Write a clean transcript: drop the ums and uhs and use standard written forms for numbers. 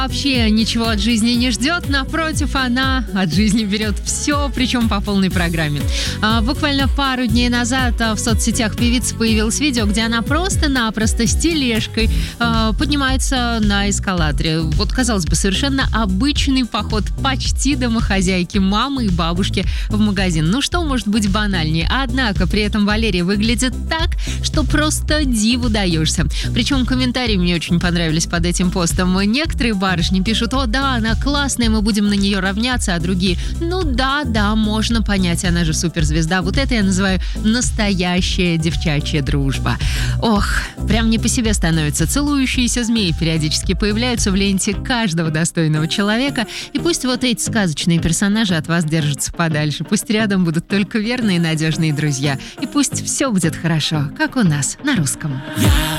вообще ничего от жизни не ждет, напротив, она от жизни берет все, причем по полной программе. Буквально пару дней назад в соцсетях певицы появилось видео, где она просто-напросто с тележкой поднимается на эскалаторе. Вот, казалось бы, совершенно обычный поход почти домохозяйки, мамы и бабушки в магазин. Ну что может быть банальнее? Однако при этом Валерия выглядит так, что просто диву даешься. Причем комментарии мне очень понравились под этим постом. Некоторые барышни пишут: «О, да, она классная, мы будем на нее равняться», а другие: «Ну да, можно понять, она же суперзвезда». Вот это я называю настоящая девчачья дружба. Ох, прям не по себе становится. Целующиеся змеи периодически появляются в ленте каждого достойного человека. И пусть вот эти сказочные персонажи от вас держатся подальше. Пусть рядом будут только верные и надежные друзья. И пусть все будет хорошо, как у нас на русском.